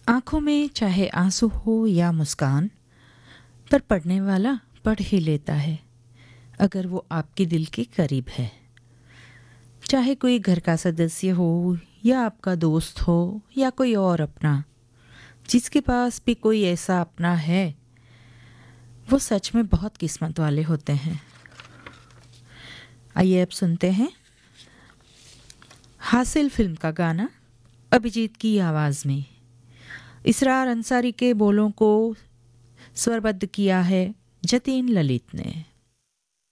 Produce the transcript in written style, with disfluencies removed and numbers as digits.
आंखों में चाहे आंसू हो या मुस्कान, पर पढ़ने वाला पढ़ ही लेता है अगर वो आपके दिल के करीब है। चाहे कोई घर का सदस्य हो या आपका दोस्त हो या कोई और अपना, जिसके पास भी कोई ऐसा अपना है वो सच में बहुत किस्मत वाले होते हैं। आइए अब सुनते हैं हासिल फिल्म का गाना अभिजीत की आवाज़ में। इसरार अंसारी के बोलों को स्वरबद्ध किया है जतीन ललित ने।